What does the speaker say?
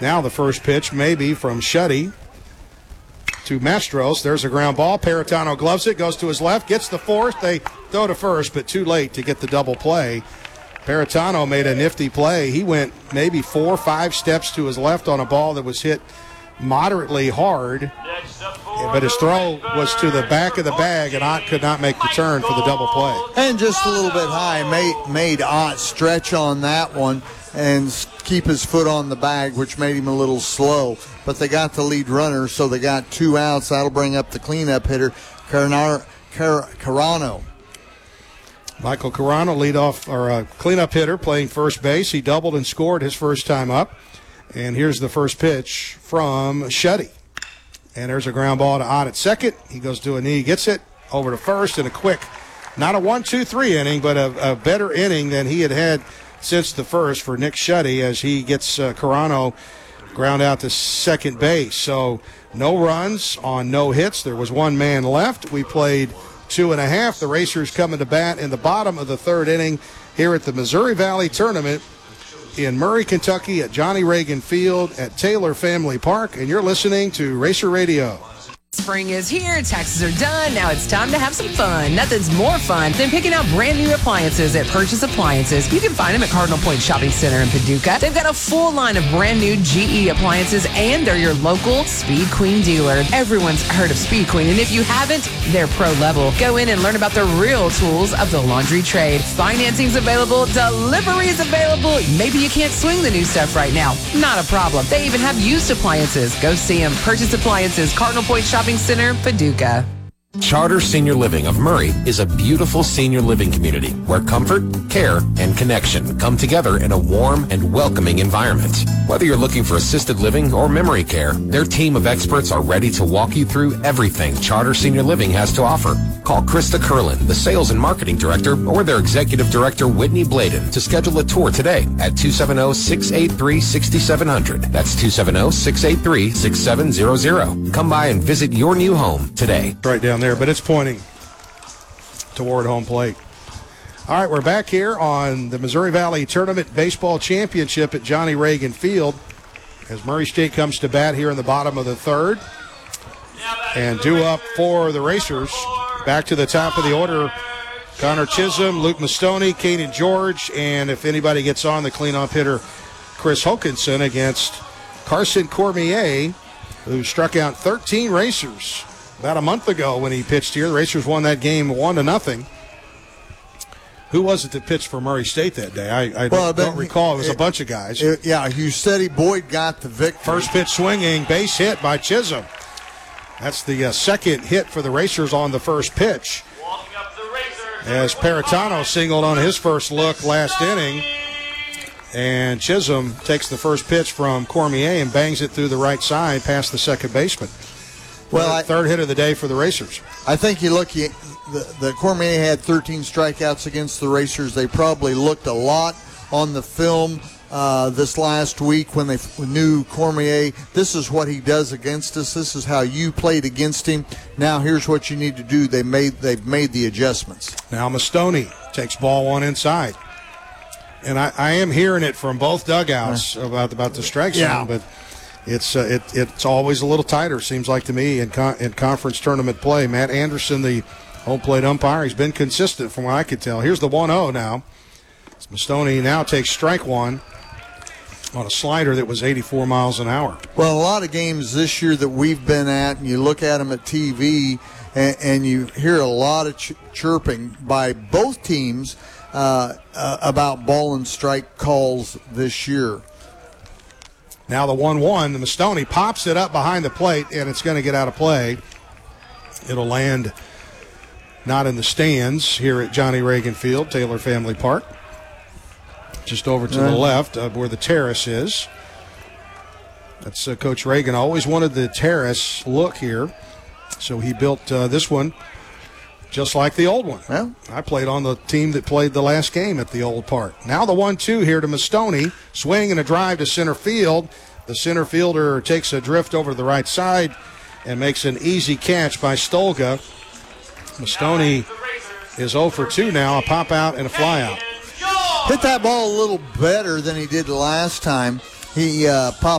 Now the first pitch maybe from Shuddy to Mastros. There's a ground ball. Paratano gloves it, goes to his left, gets the fourth. They throw to first, but too late to get the double play. Paratano made a nifty play. He went maybe 4 or 5 steps to his left on a ball that was hit moderately hard, but his throw was to the back of the bag, and Ott could not make the turn for the double play. And just a little bit high made Ott stretch on that one and keep his foot on the bag, which made him a little slow. But they got the lead runner, so they got 2 outs. That'll bring up the cleanup hitter, Carano. Michael Carano, leadoff or cleanup hitter, playing first base. He doubled and scored his first time up. And here's the first pitch from Shuddy. And there's a ground ball to Ott at second. He goes to a knee, gets it over to first in a quick, not a 1-2-3 inning, but a better inning than he had since the first for Nick Shuddy as he gets Carano ground out to second base. So no runs on no hits. There was 1 man left. We played 2.5. The Racers coming to bat in the bottom of the third inning here at the Missouri Valley Tournament in Murray, Kentucky at Johnny Reagan Field at Taylor Family Park. And you're listening to Racer Radio. Spring is here, taxes are done, now it's time to have some fun. Nothing's more fun than picking out brand new appliances at Purchase Appliances. You can find them at Cardinal Point Shopping Center in Paducah. They've got a full line of brand new GE appliances, and they're your local Speed Queen dealer. Everyone's heard of Speed Queen, and if you haven't, they're pro level. Go in and learn about the real tools of the laundry trade. Financing's available, delivery's available. Maybe you can't swing the new stuff right now. Not a problem. They even have used appliances. Go see them. Purchase Appliances, Cardinal Point Shopping Center, Paducah. Charter Senior Living of Murray is a beautiful senior living community where comfort, care, and connection come together in a warm and welcoming environment. Whether you're looking for assisted living or memory care, their team of experts are ready to walk you through everything Charter Senior Living has to offer. Call Krista Curlin, the Sales and Marketing Director, or their Executive Director, Whitney Bladen, to schedule a tour today at 270-683-6700. That's 270-683-6700. Come by and visit your new home today. Right down there, but it's pointing toward home plate. All right, we're back here on the Missouri Valley Tournament Baseball Championship at Johnny Reagan Field as Murray State comes to bat here in the bottom of the third. And due up for the Racers. Back to the top of the order, Connor Chisholm, Luke Mastoni, Kanan George, and if anybody gets on, the cleanup hitter Chris Hokinson against Carson Cormier, who struck out 13 Racers about a month ago when he pitched here. The Racers won that game 1-0. Who was it that pitched for Murray State that day? I don't recall. It was a bunch of guys. Hustetti Boyd got the victory. First pitch swinging, base hit by Chisholm. That's the second hit for the Racers on the first pitch. As Paratano singled on his first look last inning. And Chisholm takes the first pitch from Cormier and bangs it through the right side past the second baseman. Well, third hit of the day for the Racers. I think the Cormier had 13 strikeouts against the Racers. They probably looked a lot on the film this last week when they knew Cormier. This is what he does against us. This is how you played against him. Now here's what you need to do. They've made the adjustments. Now Mastoni takes ball 1 inside. And I am hearing it from both dugouts about the strike zone, but it's always a little tighter, seems like to me, in conference tournament play. Matt Anderson, the home plate umpire, he's been consistent from what I could tell. Here's the 1-0 now. Mastoni now takes strike 1 on a slider that was 84 miles an hour. Well, a lot of games this year that we've been at, and you look at them at TV, and you hear a lot of chirping by both teams about ball and strike calls this year. Now the 1-1, the Mastoni pops it up behind the plate, and it's going to get out of play. It'll land not in the stands here at Johnny Reagan Field, Taylor Family Park. Just over to the left where the terrace is. That's Coach Reagan always wanted the terrace look here, so he built this one just like the old one. Yeah. I played on the team that played the last game at the old park. Now the 1-2 here to Mastoni. Swing and a drive to center field. The center fielder takes a drift over to the right side and makes an easy catch by Stolga. Mastoni is 0 for 2 now, a pop out and a fly out. Hit that ball a little better than he did the last time. He popped